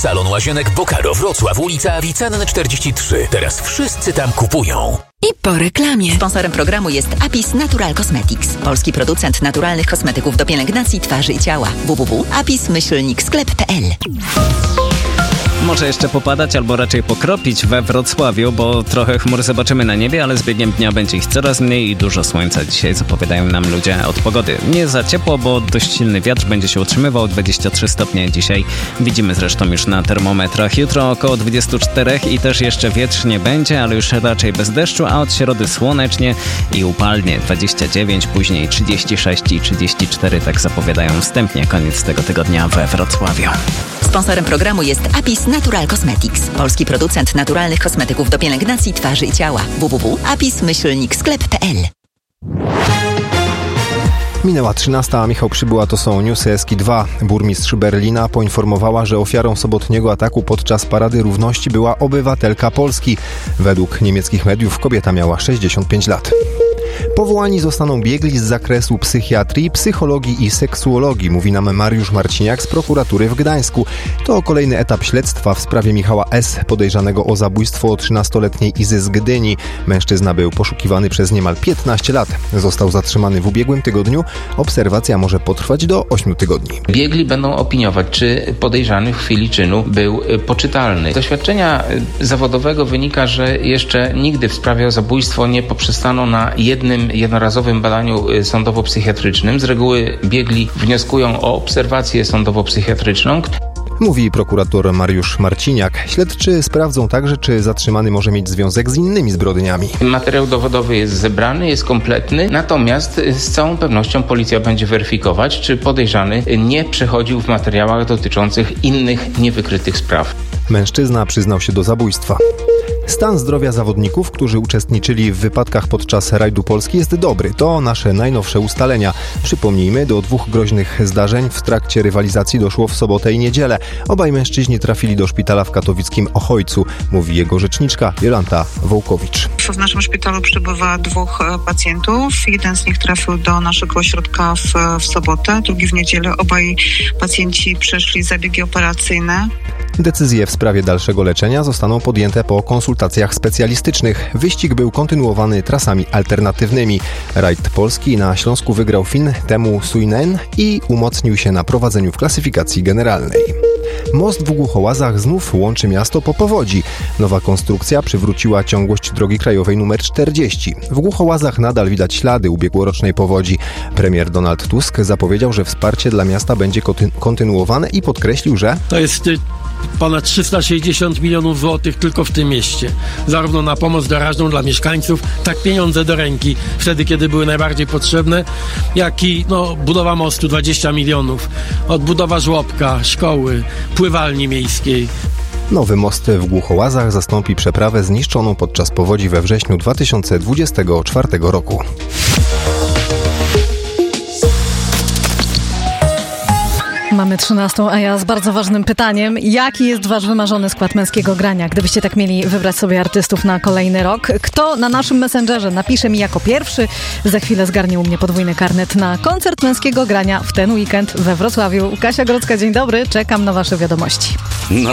Salon Łazienek Bokaro Wrocław, ulica Avicenna 43. Teraz wszyscy tam kupują. I po reklamie. Sponsorem programu jest Apis Natural Cosmetics, polski producent naturalnych kosmetyków do pielęgnacji twarzy i ciała. www.apis-sklep.pl. Może jeszcze popadać albo raczej pokropić we Wrocławiu, bo trochę chmur zobaczymy na niebie, ale z biegiem dnia będzie ich coraz mniej i dużo słońca dzisiaj zapowiadają nam ludzie od pogody. Nie za ciepło, bo dość silny wiatr będzie się utrzymywał, 23 stopnie dzisiaj. Widzimy zresztą już na termometrach. Jutro około 24 i też jeszcze wietrznie będzie, ale już raczej bez deszczu, a od środy słonecznie i upalnie. 29, później 36 i 34, tak zapowiadają wstępnie koniec tego tygodnia we Wrocławiu. Sponsorem programu jest Apis Natural Cosmetics, polski producent naturalnych kosmetyków do pielęgnacji twarzy i ciała. www.apis-sklep.pl. Minęła 13, a Michał Przybyła, to są newsy Eski 2. Burmistrz Berlina poinformowała, że ofiarą sobotniego ataku podczas Parady Równości była obywatelka Polski. Według niemieckich mediów kobieta miała 65 lat. Powołani zostaną biegli z zakresu psychiatrii, psychologii i seksuologii, mówi nam Mariusz Marciniak z prokuratury w Gdańsku. To kolejny etap śledztwa w sprawie Michała S., podejrzanego o zabójstwo 13-letniej Izy z Gdyni. Mężczyzna był poszukiwany przez niemal 15 lat. Został zatrzymany w ubiegłym tygodniu. Obserwacja może potrwać do 8 tygodni. Biegli będą opiniować, czy podejrzany w chwili czynu był poczytalny. Z doświadczenia zawodowego wynika, że jeszcze nigdy w sprawie o zabójstwo nie poprzestano na jednorazowym badaniu sądowo-psychiatrycznym. Z reguły biegli wnioskują o obserwację sądowo-psychiatryczną. Mówi prokurator Mariusz Marciniak. Śledczy sprawdzą także, czy zatrzymany może mieć związek z innymi zbrodniami. Materiał dowodowy jest zebrany, jest kompletny, natomiast z całą pewnością policja będzie weryfikować, czy podejrzany nie przechodził w materiałach dotyczących innych niewykrytych spraw. Mężczyzna przyznał się do zabójstwa. Stan zdrowia zawodników, którzy uczestniczyli w wypadkach podczas rajdu Polski, jest dobry. To nasze najnowsze ustalenia. Przypomnijmy, do 2 groźnych zdarzeń w trakcie rywalizacji doszło w sobotę i niedzielę. Obaj mężczyźni trafili do szpitala w katowickim Ochojcu, mówi jego rzeczniczka Jolanta Wołkowicz. W naszym szpitalu przybywa 2 pacjentów. Jeden z nich trafił do naszego ośrodka w sobotę, drugi w niedzielę. Obaj pacjenci przeszli zabiegi operacyjne. Decyzje w sprawie dalszego leczenia zostaną podjęte po konsultacjach specjalistycznych. Wyścig był kontynuowany trasami alternatywnymi. Rajd Polski na Śląsku wygrał Fin Teemu Suinen i umocnił się na prowadzeniu w klasyfikacji generalnej. Most w Głuchołazach znów łączy miasto po powodzi. Nowa konstrukcja przywróciła ciągłość drogi krajowej nr 40. W Głuchołazach nadal widać ślady ubiegłorocznej powodzi. Premier Donald Tusk zapowiedział, że wsparcie dla miasta będzie kontynuowane i podkreślił, że to jest ponad 360 milionów złotych tylko w tym mieście. Zarówno na pomoc doraźną dla mieszkańców, tak pieniądze do ręki, wtedy kiedy były najbardziej potrzebne, jak i budowa mostu 20 milionów, odbudowa żłobka, szkoły, pływalni miejskiej. Nowy most w Głuchołazach zastąpi przeprawę zniszczoną podczas powodzi we wrześniu 2024 roku. Mamy 13, a ja z bardzo ważnym pytaniem. Jaki jest wasz wymarzony skład męskiego grania? Gdybyście tak mieli wybrać sobie artystów na kolejny rok. Kto na naszym Messengerze napisze mi jako pierwszy? Za chwilę zgarnie u mnie podwójny karnet na koncert męskiego grania w ten weekend we Wrocławiu. Kasia Grodzka, dzień dobry. Czekam na wasze wiadomości. No